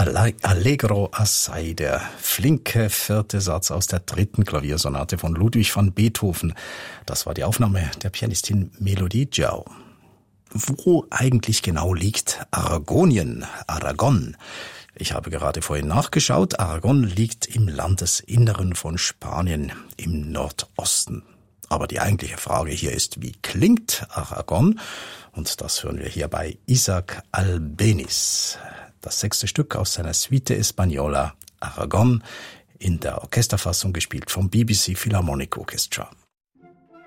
Allegro assai, der flinke vierte Satz aus der dritten Klaviersonate von Ludwig van Beethoven. Das war die Aufnahme der Pianistin Melody Jau. Wo eigentlich genau liegt Aragonien, Aragon? Ich habe gerade vorhin nachgeschaut. Aragon liegt im Landesinneren von Spanien, im Nordosten. Aber die eigentliche Frage hier ist, wie klingt Aragon? Und das hören wir hier bei Isaac Albéniz. Das 6. Stück aus seiner Suite Española, Aragon, in der Orchesterfassung gespielt vom BBC Philharmonic Orchestra.